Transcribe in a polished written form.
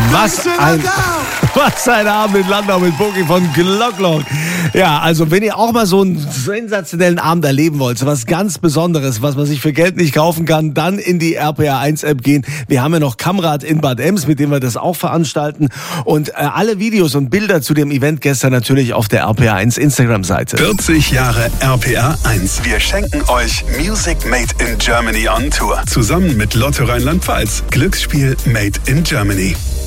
Was ein Abend in Landau mit Boogie von Glocklock. Ja, also wenn ihr auch mal so einen sensationellen Abend erleben wollt, so was ganz Besonderes, was man sich für Geld nicht kaufen kann, dann in die RPA 1 App gehen. Wir haben ja noch Kamrad in Bad Ems, mit dem wir das auch veranstalten. Und alle Videos und Bilder zu dem Event gestern natürlich auf der RPA 1 Instagram-Seite. 40 Jahre RPA 1. Wir schenken euch Music Made in Germany on Tour. Zusammen mit Lotto Rheinland-Pfalz. Glücksspiel Made in Germany.